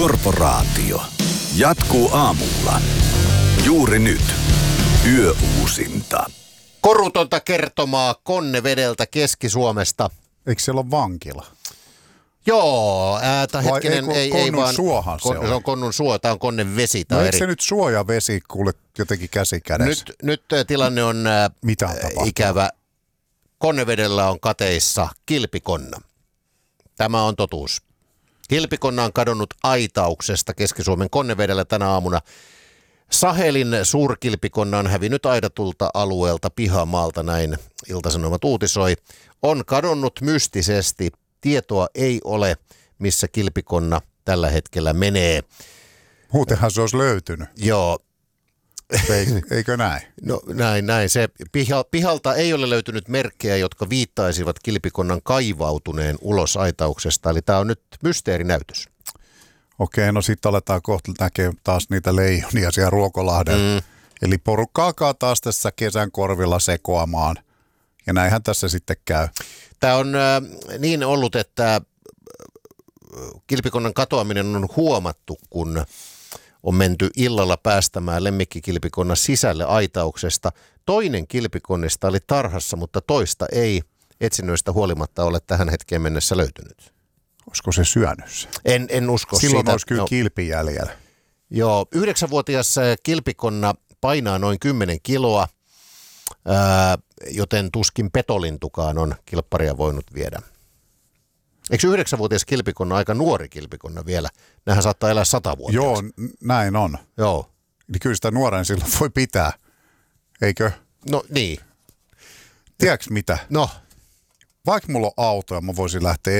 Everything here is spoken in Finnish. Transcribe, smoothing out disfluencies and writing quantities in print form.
Korporaatio jatkuu aamulla. Juuri nyt. Yöuusinta. Korutonta kertomaa Konnevedeltä Keski-Suomesta. Eikö siellä ole vankila? Joo, hetkinen, ei Konnun vaan. suohan se on. Se on Konnun suo, tämä on Konnevesi. No eikö se nyt suo ja vesi kuule jotenkin käsi kädessä? Nyt tilanne on Mitä on tapahtunut? ikävä. Konnevedellä on kateissa kilpikonna. Tämä on totuus. Kilpikonna on kadonnut aitauksesta Keski-Suomen Konnevedellä tänä aamuna. Sahelin suurkilpikonna on hävinnyt aidatulta alueelta pihamaalta, näin Ilta-Sanomat uutisoi. On kadonnut mystisesti. Tietoa ei ole, missä kilpikonna tällä hetkellä menee. Muutenhan se olisi löytynyt. Joo. Eikö näin? No näin. Se pihalta ei ole löytynyt merkkejä, jotka viittaisivat kilpikonnan kaivautuneen ulos aitauksesta. Eli tämä on nyt mysteerinäytös. Okei, no sitten aletaan kohta näkee taas niitä leijonia siellä Ruokolahdella. Eli porukka alkaa taas tässä kesän korvilla sekoamaan. Ja näinhän tässä sitten käy. Tämä on niin ollut, että kilpikonnan katoaminen on huomattu, kun on menty illalla päästämään lemmikkikilpikonna sisälle aitauksesta. Toinen kilpikonnista oli tarhassa, mutta toista ei etsinnöistä huolimatta ole tähän hetkeen mennessä löytynyt. Olisiko se syönyt se? En usko Silloin siitä. olisi kyllä kilpi jäljellä. Joo, 9-vuotias kilpikonna painaa noin 10 kiloa, joten tuskin petolintukaan on kilpparia voinut viedä. Eikö 9-vuotias kilpikonna aika nuori kilpikonna vielä? Nämähän saattaa elää 100-vuotiaaksi. Joo, näin on. Joo. Eli kyllä sitä nuoren silloin voi pitää, eikö? No niin. Tiedätkö mitä? No. Vaikka mulla on auto ja mä voisin lähteä